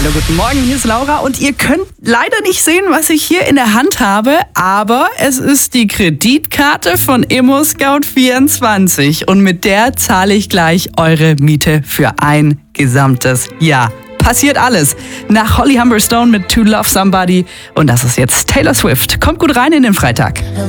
Hallo, guten Morgen, hier ist Laura und ihr könnt leider nicht sehen, was ich hier in der Hand habe, aber es ist die Kreditkarte von ImmoScout24 und mit der zahle ich gleich eure Miete für ein gesamtes Jahr. Passiert alles. Nach Holly Humberstone mit To Love Somebody und das ist jetzt Taylor Swift. Kommt gut rein in den Freitag.